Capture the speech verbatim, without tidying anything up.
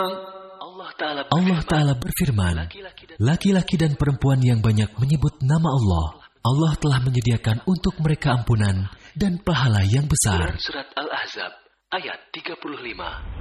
Allah Ta'ala berfirman, laki-laki dan perempuan yang banyak menyebut nama Allah, Allah telah menyediakan untuk mereka ampunan dan pahala yang besar. Surat Al-Ahzab ayat tiga puluh lima.